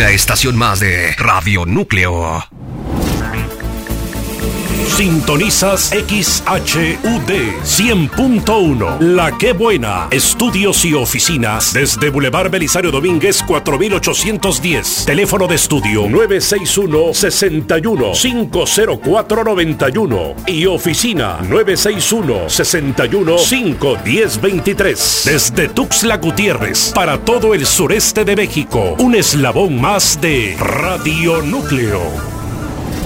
una estación más de Radio Núcleo. Sintonizas XHUD 100.1 La Que Buena. Estudios y oficinas desde Boulevard Belisario Domínguez 4810. Teléfono de estudio 961-61-50491 y oficina 961-61-51023. Desde Tuxtla Gutiérrez para todo el sureste de México. Un eslabón más de Radio Núcleo.